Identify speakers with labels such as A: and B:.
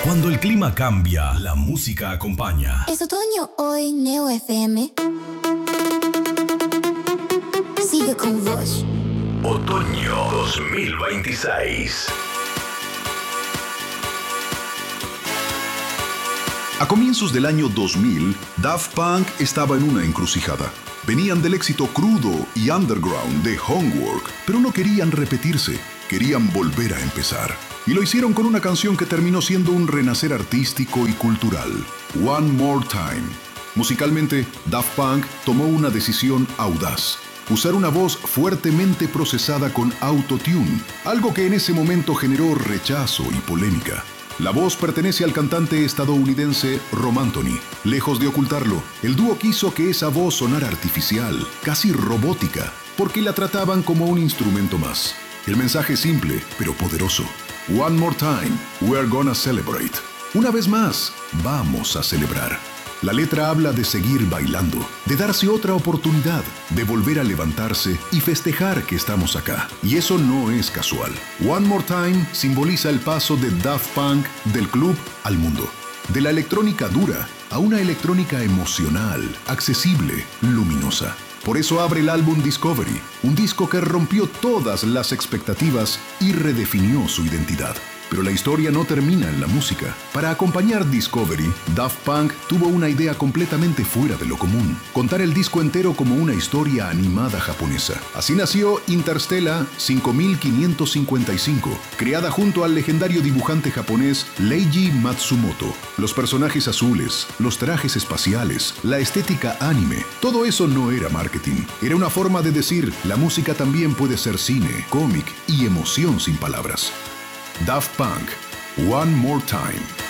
A: Cuando el clima cambia, la música acompaña.
B: Es otoño hoy, Neo FM. Sigue con vos.
A: Otoño 2026.
C: A comienzos del año 2000, Daft Punk estaba en una encrucijada. Venían del éxito crudo y underground de Homework, pero no querían repetirse, querían volver a empezar. Y lo hicieron con una canción que terminó siendo un renacer artístico y cultural, One More Time. Musicalmente, Daft Punk tomó una decisión audaz: usar una voz fuertemente procesada con autotune, algo que en ese momento generó rechazo y polémica. La voz pertenece al cantante estadounidense Rom Anthony. Lejos de ocultarlo, el dúo quiso que esa voz sonara artificial, casi robótica, porque la trataban como un instrumento más. El mensaje es simple, pero poderoso. One more time, we're gonna celebrate. Una vez más, vamos a celebrar. La letra habla de seguir bailando, de darse otra oportunidad, de volver a levantarse y festejar que estamos acá. Y eso no es casual. One More Time simboliza el paso de Daft Punk del club al mundo. De la electrónica dura a una electrónica emocional, accesible, luminosa. Por eso abre el álbum Discovery, un disco que rompió todas las expectativas y redefinió su identidad. Pero la historia no termina en la música. Para acompañar Discovery, Daft Punk tuvo una idea completamente fuera de lo común: contar el disco entero como una historia animada japonesa. Así nació Interstellar 5555, creada junto al legendario dibujante japonés Leiji Matsumoto. Los personajes azules, los trajes espaciales, la estética anime, todo eso no era marketing. Era una forma de decir: la música también puede ser cine, cómic y emoción sin palabras. Daft Punk, One More Time.